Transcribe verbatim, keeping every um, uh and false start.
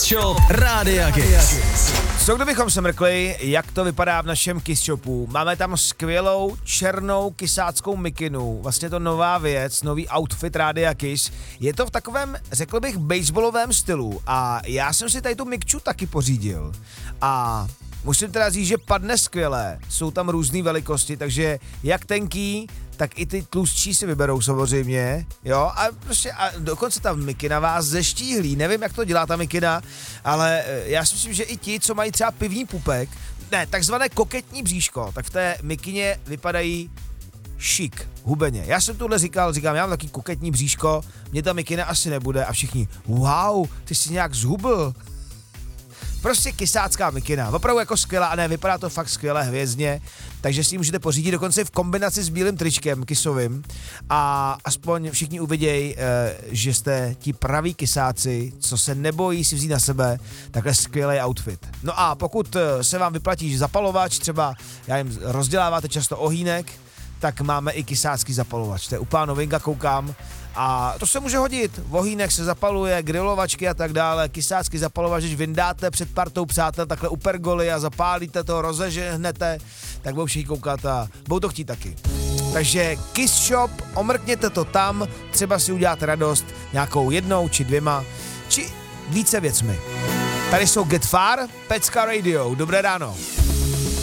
Shop Rádia Kiss. Co kdybychom se mrkli, jak to vypadá v našem Kiss Shopu? Máme tam skvělou černou kysáckou mikinu, vlastně to nová věc, nový outfit Rádia Kiss. Je to v takovém, řekl bych, baseballovém stylu a já jsem si tady tu mikču taky pořídil. A musím teda říct, že padne skvěle, jsou tam různé velikosti, takže jak tenký, tak i ty tlustší si vyberou samozřejmě, jo, a prostě a dokonce ta mikina vás zeštíhlí, nevím, jak to dělá ta mikina, ale já si myslím, že i ti, co mají třeba pivní pupek, ne, takzvané koketní bříško, tak v té mikině vypadají šik, hubeně. Já jsem tohle říkal, říkám, já mám taky koketní bříško, mě ta mikina asi nebude a všichni, wow, ty jsi nějak zhubl. Prostě kysácká mikina, opravdu jako skvělá a ne, vypadá to fakt skvěle hvězdně, takže si ji můžete pořídit dokonce v kombinaci s bílým tričkem kisovým a aspoň všichni uvidějí, že jste ti praví kysáci, co se nebojí si vzít na sebe takhle skvělý outfit. No a pokud se vám vyplatí zapalovač, třeba já jim rozděláváte často ohýnek, tak máme i kysácký zapalovač, to je úplná novinka, koukám. A to se může hodit, ohýnek se zapaluje, grilovačky a tak dále, kysácký zapalovač, když vyndáte před partou přátel takhle u pergoly a zapálíte to, rozežehnete, tak budou všichni koukat a budou to chtít taky. Takže Kiss Shop, omrkněte to tam, třeba si uděláte radost nějakou jednou či dvěma, či více věcmi. Tady jsou Get Far, Pecka Radio, dobré ráno.